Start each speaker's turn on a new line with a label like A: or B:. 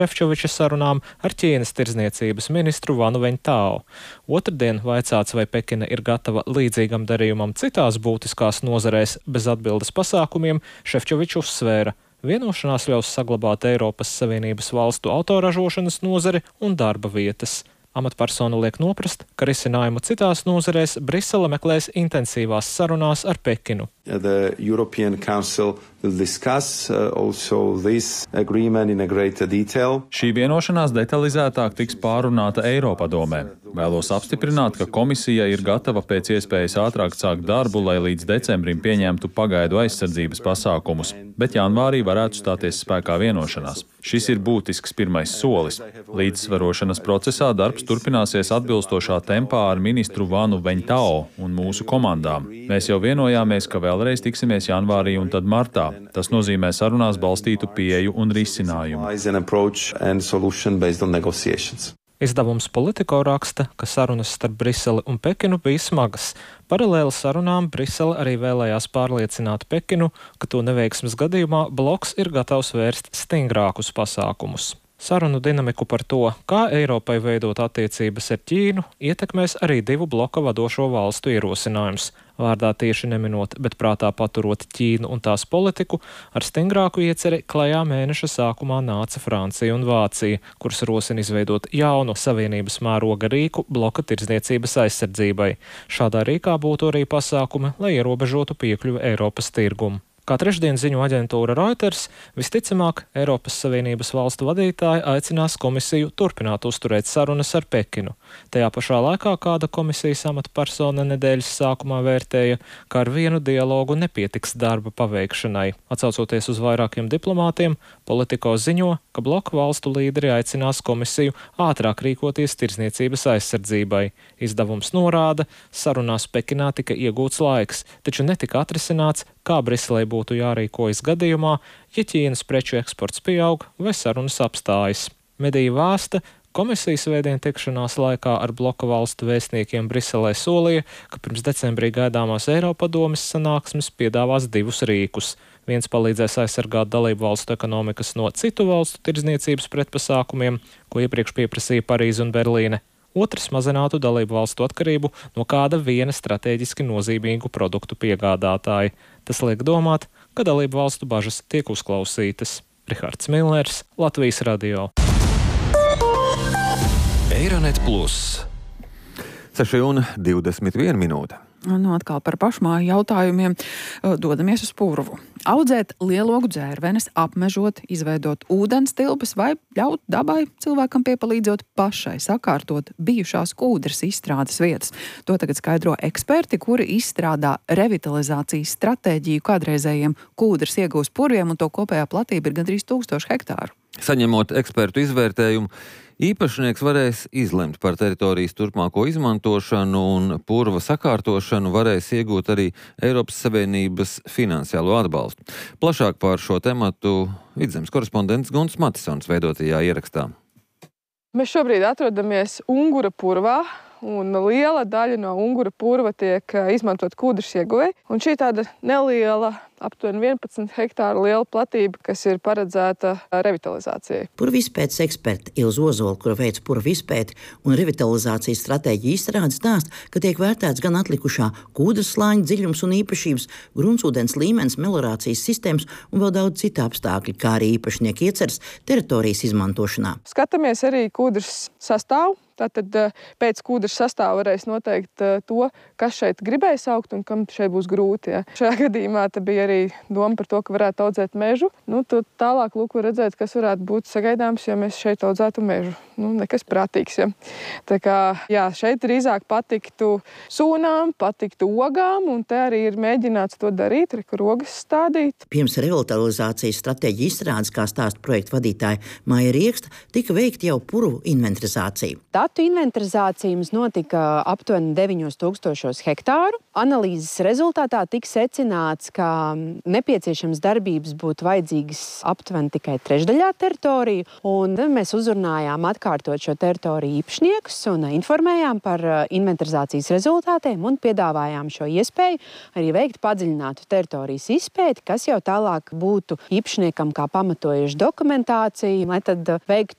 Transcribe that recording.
A: Šefčoviča sarunām ar Ķīnas tirdzniecības ministru Vanu Veņtāo. Otrdien vaicāts, vai Pekina ir gatava līdzīgam darījumam citās būtiskās nozarēs bez atbildes pasākumiem, Šefčovičs uzsvēra: vienošanās ļaus saglabāt Eiropas Savienības valstu autoražošanas nozari un darba vietas. Amatpersona liek noprast, ka risinājumu citās nozarēs Brisele meklēs intensīvās sarunās ar Pekinu.
B: The European Council will discuss also this agreement in a greater detail.
C: Šī vienošanās detalizētāk tiks pārunāta Eiropadomē. Vēlos apstiprināt, ka komisija ir gatava pēc iespējas ātrāk sākt darbu, lai līdz decembrim pieņemtu pagaidu aizsardzības pasākumus, bet janvārī varētu stāties spēkā vienošanās. Šis ir būtisks pirmais solis. Līdzsvarošanas procesā darbs turpināsies atbilstošā tempā ar ministru Vanu Veņtāo un mūsu komandām. Mēs jau vienojāmies, ka vēlreiz tiksimies janvārī un tad martā. Tas nozīmē sarunās balstītu pieeju un risinājumu.
A: Izdevums Politico raksta, ka sarunas starp Briseli un Pekinu bija smagas. Paralēli sarunām Brisele arī vēlējās pārliecināt Pekinu, ka to neveiksmes gadījumā bloks ir gatavs vērst stingrākus pasākumus. Sarunu dinamiku par to, kā Eiropai veidot attiecības ar Ķīnu, ietekmēs arī divu bloka vadošo valstu ierosinājums. Vārdā tieši neminot, bet prātā paturot Ķīnu un tās politiku, ar stingrāku ieceri klajā mēneša sākumā nāca Francija un Vācija, kuras rosina izveidot jaunu savienības mēroga rīku bloka tirdzniecības aizsardzībai. Šādā rīkā būtu arī pasākumi, lai ierobežotu piekļuvi Eiropas tirgumu. Kā trešdien ziņo aģentūra Reuters, visticamāk, Eiropas Savienības valstu vadītāji aicinās komisiju turpināt uzturēt sarunas ar Pekinu. Tajā pašā laikā kāda komisijas amatpersona nedēļas sākumā vērtēja, ka ar vienu dialogu nepietiks darba paveikšanai. Atsaucoties uz vairākiem diplomātiem, Politico ziņo, ka bloku valstu līderi aicinās komisiju ātrāk rīkoties tirdzniecības aizsardzībai. Izdevums norāda, sarunās Pekinā tika iegūts laiks, taču netika atrisināts, kā Briselei būtu jārīkojas gadījumā, ja Ķīnas preču eksports pieaug vai sarunas apstājas. Mediji vēsta, komisija svētdien tikšanās laikā ar bloka valstu vēstniekiem Briselē solīja, ka pirms decembrī gaidāmās Eiropadomes sanāksmes piedāvās divus rīkus. Viens palīdzēs aizsargāt dalību valstu ekonomikas no citu valstu tirdzniecības pretpasākumiem, ko iepriekš pieprasīja Parīze un Berlīne. Otrs mazinātu dalību valstu atkarību no kāda viena strateģiski nozīmīgu produktu piegādātāja. Tas liek domāt, ka dalību valstu bažas tiek uzklausītas. Rihards Millers, Latvijas radio.
D: Eironet Plus.
E: 6:21 minūte.
F: Nu, atkal par pašmāju jautājumiem dodamies uz Purvu. Audzēt lielogu dzērvenes, apmežot, izveidot ūdens tilpes vai ļaut dabai cilvēkam piepalīdzot pašai sakārtot bijušās kūdras izstrādes vietas. To tagad skaidro eksperti, kuri izstrādā revitalizācijas stratēģiju kādreizējiem kūdras iegūs purviem, un to kopējā platība ir gandrīz 1000 hektāru.
E: Saņemot ekspertu izvērtējumu, īpašnieks varēs izlemt par teritorijas turpmāko izmantošanu, un purva sakārtošanu varēs iegūt arī Eiropas Savienības finansiālo atbalstu. Plašāk par šo tematu Vidzemes korespondents Gunts Matisons veidotajā ierakstā.
G: Mēs šobrīd atrodamies Ungura purvā, un liela daļa no Ungura purva tiek izmantot kūdras ieguvei. Un šī tāda neliela, aptuveni 11 hektāru liela platība, kas ir paredzēta revitalizācijai.
H: Purvu izpētes eksperta Ilza Ozola, kura veic purvu izpēti un revitalizācijas stratēģiju izstrādi, stāsta, ka tiek vērtēts gan atlikušā kūdras slāņa dziļums un īpašības, gruntsūdens līmenis, melorācijas sistēmas un vēl daudz citu apstākļu, kā arī īpašnieki ieceras teritorijas izmantošanā.
G: Skatāmies arī kūdras sastāvu. Tātad pēc kūdras sastāva varēs noteikt to, kas šeit gribēs augt un kam šeit būs grūti. Ja. Šajā gadījumā bija arī doma par to, ka varētu audzēt mežu. Tālāk var redzēt, kas varētu būt sagaidāms, ja mēs šeit audzētu mežu. Nekas prātīgs. Ja. Tā kā, jā, šeit drīzāk patiktu sūnām, patiktu ogām, un te arī ir mēģināts to darīt, rogas stādīt.
H: Pirms revitalizācijas stratēģija izstrādes, kā stāsta projekta vadītāja Maija Rieksta, tika veikta jau purvu inventarizācija.
G: Tā
I: platu inventarizācija mums notika aptuveni 9000 hektāru. Analīzes rezultātā tika secināts, ka nepieciešams darbības būtu vajadzīgas aptuveni tikai trešdaļā teritoriju, un mēs uzrunājām atkārtot šo teritoriju īpašniekus un informējām par inventarizācijas rezultātiem un piedāvājām šo iespēju arī veikt padziļinātu teritorijas izpēti, kas jau tālāk būtu īpašniekam kā pamatojuši dokumentāciju, lai tad veiktu